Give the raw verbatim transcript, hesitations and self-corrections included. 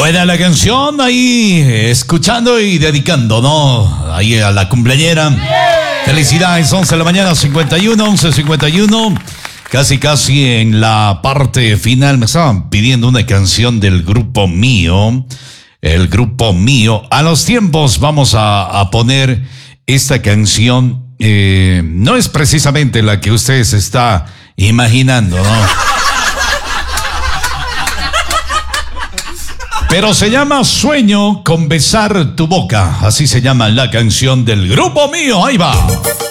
Buena la canción, ahí escuchando y dedicando, ¿no? Ahí a la cumpleañera. Felicidades, once de la mañana, cincuenta y uno, once cincuenta y uno. Casi, casi en la parte final. Me estaban pidiendo una canción del grupo mío. El grupo mío. A los tiempos vamos a, a poner esta canción. Eh, no es precisamente la que usted se está imaginando, ¿no? Pero se llama Sueño con besar tu boca. Así se llama la canción del grupo mío. Ahí va.